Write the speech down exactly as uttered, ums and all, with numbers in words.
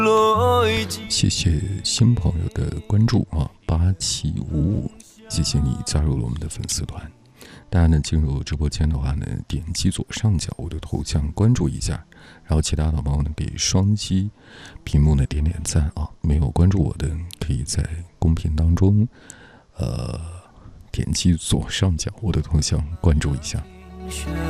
谢谢新朋友的关注啊，八七五五，谢谢你加入了我们的粉丝团。大家呢进入直播间的话呢，点击左上角我的头像关注一下，然后其他的朋友呢可以双击屏幕呢点点赞啊。没有关注我的，可以在公屏当中，呃，点击左上角我的头像关注一下。